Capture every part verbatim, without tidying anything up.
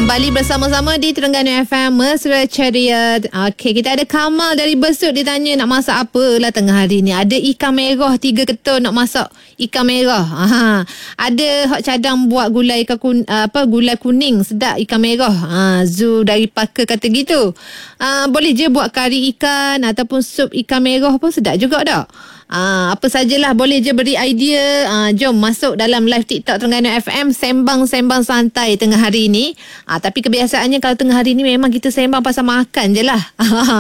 Kembali bersama-sama di Terengganu F M Mesra Ceria. Okey, kita ada Kamal dari Besut. Dia tanya nak masak apa lah tengah hari ni. Ada ikan merah tiga ketul nak masak ikan merah. Aha. Ada hot cadang buat gulai ikan kun, apa gulai kuning sedap ikan merah. Ha, Zu dari Paka kata gitu. Ha, boleh je buat kari ikan ataupun sup ikan merah pun sedap juga tak? Ah, apa sajalah, boleh je beri idea. Ah, jom masuk dalam live TikTok Terengganu F M, sembang-sembang santai tengah hari ni. Ah, tapi kebiasaannya kalau tengah hari ni memang kita sembang pasal makan je lah.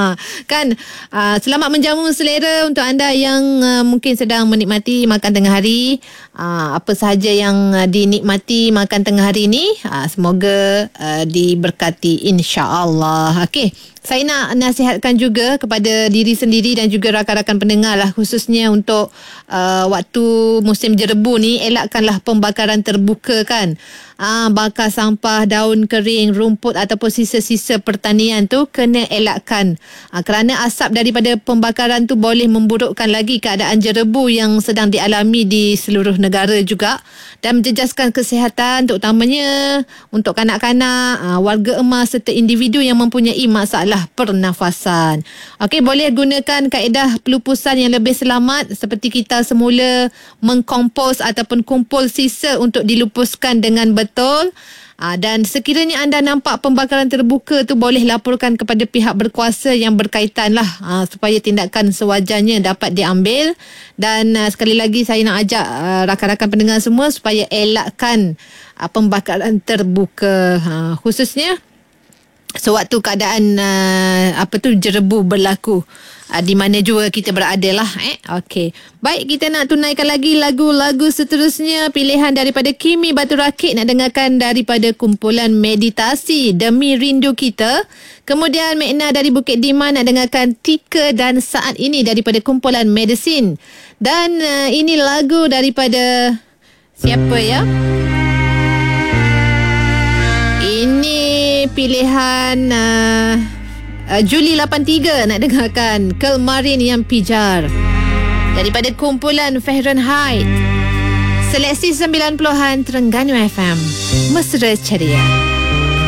Kan? Ah, selamat menjamu selera untuk anda yang uh, mungkin sedang menikmati makan tengah hari. Ah, apa sahaja yang uh, dinikmati makan tengah hari ni, ah, semoga uh, diberkati insya-Allah. Okey. Saya nak nasihatkan juga kepada diri sendiri dan juga rakan-rakan pendengar lah, khususnya untuk uh, waktu musim jerebu ni, elakkanlah pembakaran terbuka kan. Ah, bakar sampah, daun kering, rumput ataupun sisa-sisa pertanian tu kena elakkan. Ah, kerana asap daripada pembakaran tu boleh memburukkan lagi keadaan jerebu yang sedang dialami di seluruh negara juga dan menjejaskan kesihatan terutamanya untuk kanak-kanak, ah, warga emas serta individu yang mempunyai masalah pernafasan. Okey, boleh gunakan kaedah pelupusan yang lebih selamat seperti kita semula mengkompos ataupun kumpul sisa untuk dilupuskan dengan betul. Betul. Aa, dan sekiranya anda nampak pembakaran terbuka tu, boleh laporkan kepada pihak berkuasa yang berkaitan lah, aa, supaya tindakan sewajarnya dapat diambil. Dan aa, sekali lagi saya nak ajak aa, rakan-rakan pendengar semua supaya elakkan aa, pembakaran terbuka, aa, khususnya sewaktu keadaan uh, apa tu jerebu berlaku uh, di mana jua kita berada lah eh. Okey. Baik, kita nak tunaikan lagi lagu-lagu seterusnya. Pilihan daripada Kimi Batu Rakit nak dengarkan daripada kumpulan Meditasi Demi Rindu Kita. Kemudian Mekna dari Bukit Dimah nak dengarkan Tika dan Saat Ini daripada kumpulan Medicine. Dan uh, ini lagu daripada siapa ya? Ini pilihan uh, uh, Juli lapan tiga nak dengarkan Kelmarin Yang Pijar daripada kumpulan Fahrenheit. Seleksi sembilan puluhan Terengganu F M Mesra Ceria.